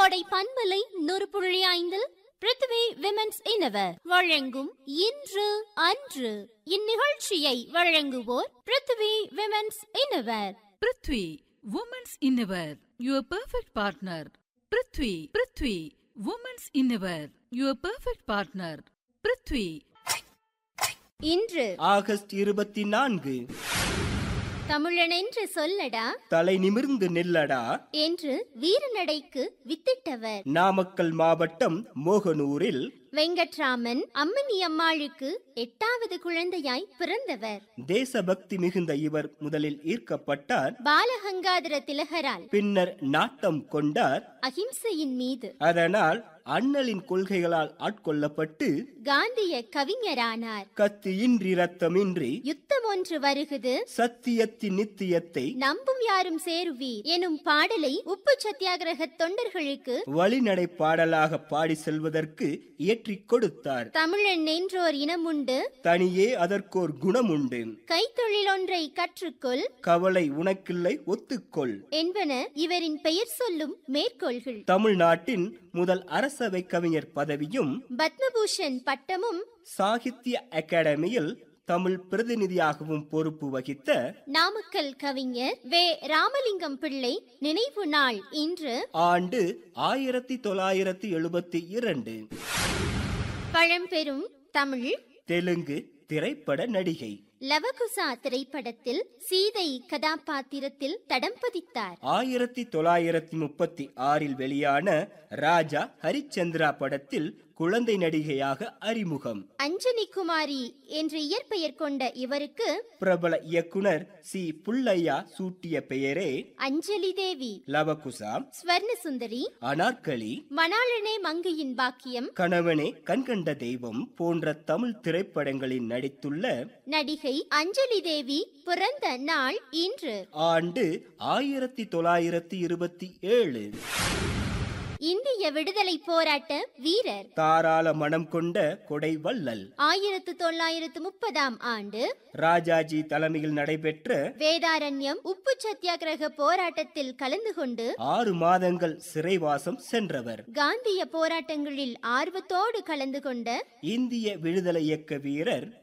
கோடை பண்பலை 100.5 பிருத்வி விமென்ஸ் இன்னவர் வழங்கும் இன்று அன்று. இந்நிகழ்ச்சியை வழங்குவோர் Prithvi women's இன்னவர். Prithvi women's இன்னவர், your perfect partner. Prithvi women's இன்னவர், your perfect partner. Prithvi. இன்று ஆகஸ்ட் 24. தமிழன் என்று சொல்லடா, தலை நிமிர்ந்து நில்லடா என்று வீரநடைக்கு வித்திட்டவர். நாமக்கல் மாவட்டம் மோகனூரில் வெங்கட்ராமன் அம்மணி அம்மாளுக்கு 8வது குழந்தையாய் பிறந்தவர். தேசபக்தி மிகுந்த இவர் முதலில் ஈர்க்கப்பட்டார். பாலகங்காதர திலகரால் பின்னர் நாட்டம் கொண்டார் அகிம்சையின் மீது. அதனால் அண்ணலின் கொள்கைகளால் ஆட்கொள்ளப்பட்டு காந்திய கவிஞரானார். கத்தியின்றி ரத்தமின்றி யுத்தம் ஒன்று வருகுது, சத்தியத்தின் நித்தியத்தை நம்பும் யாரும் சேருவி எனும் பாடலை உப்பு சத்தியாகிரக தொண்டர்களுக்கு வழிநடை பாடலாக பாடி செல்வதற்கு இயற்றிக் கொடுத்தார். தமிழன் என்றோர் இனமுண்டு, தனியே அதற்கோர் குணமுண்டு. கைத்தொழில் ஒன்றை கற்றுக்கொள், கவலை உனக்கில்லை ஒத்துக்கொள் என்பன இவரின் பெயர் சொல்லும் மேற்கோள்கள். தமிழ்நாட்டின் முதல் அரசவை கவிஞர் பதவியும் பத்மபூஷன் பட்டமும் சாகித்ய அகாடமியில் தமிழ் பிரதிநிதியாகவும் பொறுப்பு வகித்த நாமக்கல் கவிஞர் வே. ராமலிங்கம் பிள்ளை நினைவு நாள் இன்று. ஆண்டு 1972. பழம்பெரும் தமிழ் தெலுங்கு திரைப்பட நடிகை. லவகுசா திரைப்படத்தில் சீதை கதாபாத்திரத்தில் தடம் பதித்தார். 1936 வெளியான ராஜா ஹரிச்சந்திரா படத்தில் குழந்தை நடிகையாக அறிமுகம். அஞ்சனி குமாரி என்ற இயற்பெயர் கொண்ட இவருக்கு பிரபல இயக்குனர் சி. புல்லையா சூட்டிய பெயரே அஞ்சலி தேவி. லவகுசா, ஸ்வர்ணசுந்தரி, அனார்கலி, மணாளனே மங்கையின் பாக்கியம், கணவனே கண்கண்ட தெய்வம் போன்ற தமிழ் திரைப்படங்களில் நடித்துள்ள நடிகை அஞ்சலி தேவி பிறந்த நாள் இன்று. ஆண்டு 1927. இந்திய விடுதலை போராட்ட வீரர், தாராள மனம் கொண்ட கொடை வள்ளல். 1930 ஆண்டு ராஜாஜி தலைமையில் நடைபெற்ற வேதாரண்யம் உப்பு சத்தியாகிரக போராட்டத்தில் கலந்து கொண்டு 6 மாதங்கள் சிறைவாசம் சென்றவர். காந்திய போராட்டங்களில் ஆர்வத்தோடு கலந்து கொண்ட இந்திய விடுதலை இயக்க வீரர்.